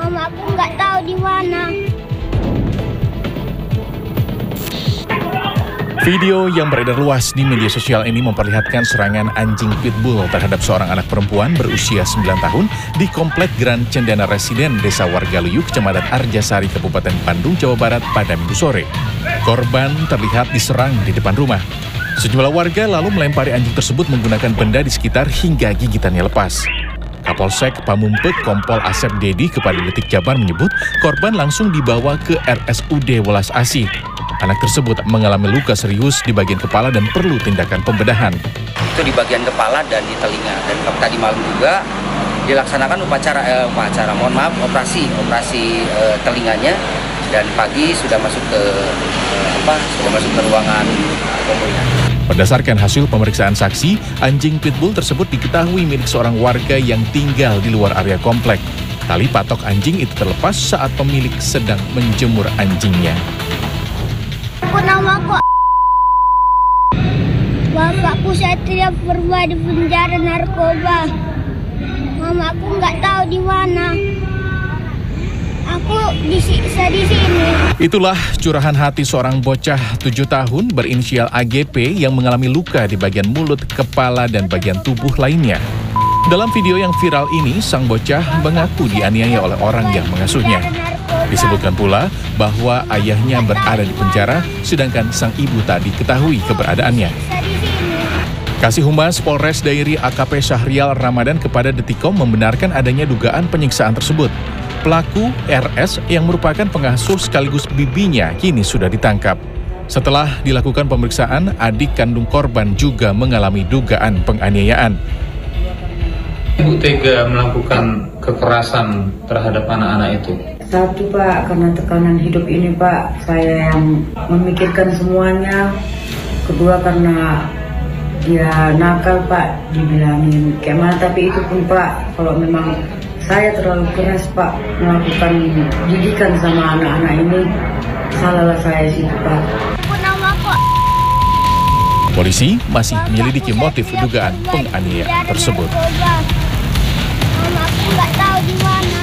Mamaku nggak tahu di mana. Video yang beredar luas di media sosial ini memperlihatkan serangan anjing pitbull terhadap seorang anak perempuan berusia 9 tahun di Komplek Grand Cendana Residen Desa Wargaluyu, Kecamatan Arjasari, Kabupaten Bandung, Jawa Barat pada Minggu sore. Korban terlihat diserang di depan rumah. Sejumlah warga lalu melempari anjing tersebut menggunakan benda di sekitar hingga gigitannya lepas. Kapolsek Pamumpet Kompol Asep Dedi kepada Detik Jabar menyebut korban langsung dibawa ke RSUD Welas Asih. Anak tersebut mengalami luka serius di bagian kepala dan perlu tindakan pembedahan. Itu di bagian kepala dan di telinga. Dan tadi malam juga dilaksanakan operasi telinganya, dan pagi sudah masuk ke ruangan pemulihan. Berdasarkan hasil pemeriksaan saksi, anjing pitbull tersebut diketahui milik seorang warga yang tinggal di luar area komplek. Tali patok anjing itu terlepas saat pemilik sedang menjemur anjingnya. Namaku Bapakku Satria Purba di penjara narkoba. Mamaku nggak tahu di mana. Aku disiksa di sini. Itulah curahan hati seorang bocah 7 tahun berinisial AGP yang mengalami luka di bagian mulut, kepala, dan bagian tubuh lainnya. Dalam video yang viral ini, sang bocah mengaku dianiaya oleh orang yang mengasuhnya. Disebutkan pula bahwa ayahnya berada di penjara, sedangkan sang ibu tak diketahui keberadaannya. Kasih Humas Polres Dairi AKP Syahrial Ramadan kepada Detikom membenarkan adanya dugaan penyiksaan tersebut. Pelaku RS yang merupakan pengasuh sekaligus bibinya kini sudah ditangkap. Setelah dilakukan pemeriksaan, adik kandung korban juga mengalami dugaan penganiayaan. Ibu tega melakukan kekerasan terhadap anak-anak itu? Satu Pak, karena tekanan hidup ini Pak, saya yang memikirkan semuanya. Kedua karena dia nakal Pak, dibilangin kayak mana, tapi itu pun Pak, kalau memang saya terlalu keras Pak melakukan didikan sama anak-anak ini, salahlah saya situ Pak. Polisi masih menyelidiki motif dugaan penganiayaan tersebut. Mamaku nggak tahu di mana.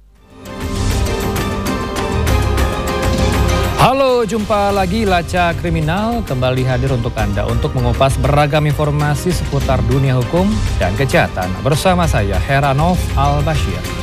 Halo, jumpa lagi Lacak Kriminal kembali hadir untuk Anda untuk mengupas beragam informasi seputar dunia hukum dan kejahatan bersama saya Heranov Al-Bashir.